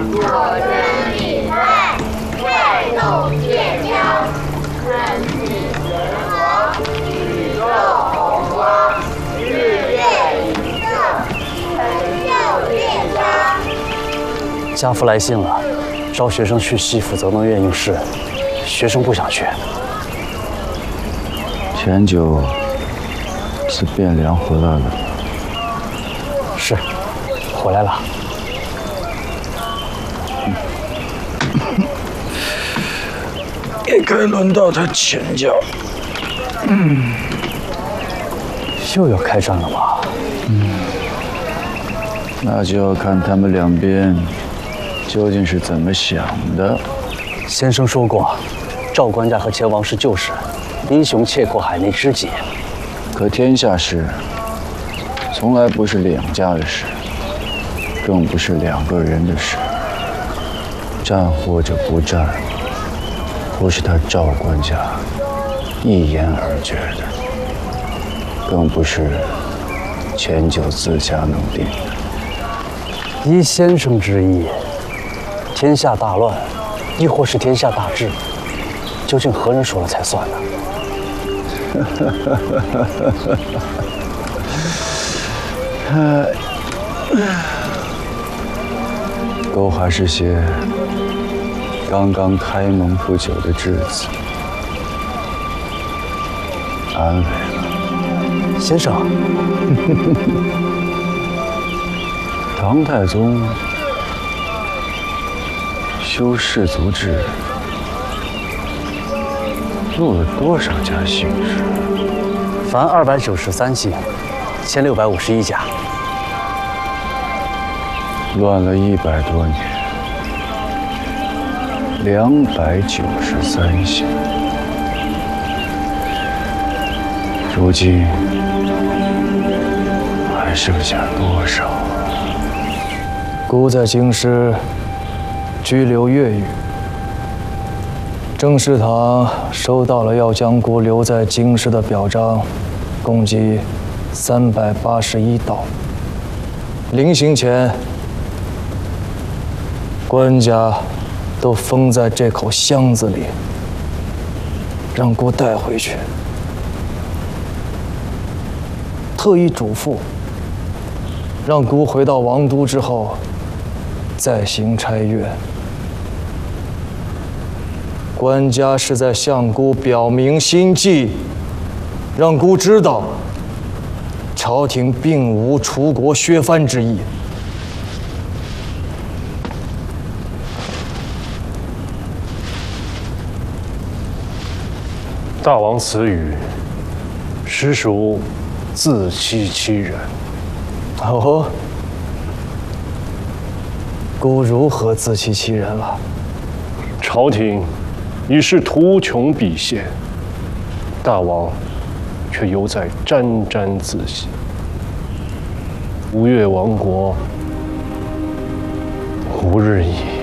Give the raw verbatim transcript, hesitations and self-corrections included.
我人民在，跃动健康，身体健康，宇宙红光，日月银色，成就健康。 家父来信了，招学生去系负责能院应试，学生不想去。 前九是汴梁回来了。 是，回来了。 也该轮到他前脚。 嗯，又要开战了吗？ 嗯，那就要看他们两边究竟是怎么想的。 先生说过，赵官家和前王是旧事，英雄切阔海内知己。 可天下事，从来不是两家的事，更不是两个人的事。战或者不战，不是他赵官家一言而决的，更不是前九自家能定的。 依先生之意，天下大乱，亦或是天下大治，究竟何人说了才算呢？ 都还是些刚刚开蒙不久的稚子，安慰了。 先生， 唐太宗修氏族制，录了多少家姓氏？ 凡二百九十三姓，千六百五十一家。 乱了一百多年，两百九十三姓。如今还剩下多少？ 孤在京师居留月余，政事堂收到了要将孤留在京师的表彰，共计三百八十一道。临行前，官家都封在这口箱子里，让孤带回去。特意嘱咐，让孤回到王都之后，再行差阅。官家是在向孤表明心迹，让孤知道，朝廷并无除国削藩之意。 大王此语，实属自欺欺人。 哦，孤如何自欺欺人了？ 朝廷已是图穷匕现，大王却犹在沾沾自喜。吴越亡国无日矣。